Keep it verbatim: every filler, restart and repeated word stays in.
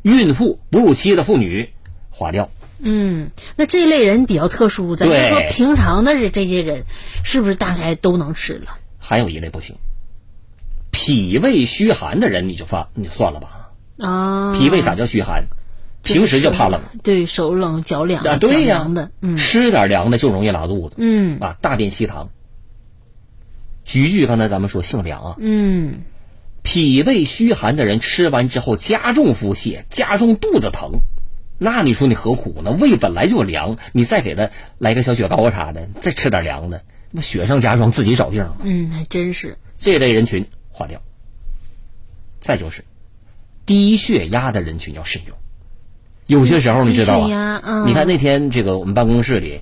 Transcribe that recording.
孕妇、哺乳期的妇女划掉。 嗯，那这类人比较特殊，咱们说平常的这这些人，是不是大概都能吃了？ 还有一类不行，脾胃虚寒的人你就发你就算了吧。 啊， 脾胃咋叫虚寒？平时就怕冷， 对，手冷脚凉啊，对呀、 凉的，嗯， 吃点凉的就容易拉肚子， 嗯啊，大便稀溏。菊菊刚才咱们说性凉啊， 嗯， 脾胃虚寒的人吃完之后加重腹泻，加重肚子疼，那你说你何苦呢？胃本来就凉，你再给他来个小雪糕啥的，再吃点凉的，那雪上加霜，自己找病了。 嗯，还真是。 这类人群划掉。再就是低血压的人群要慎用。有些时候你知道啊， 嗯、 你看那天这个我们办公室里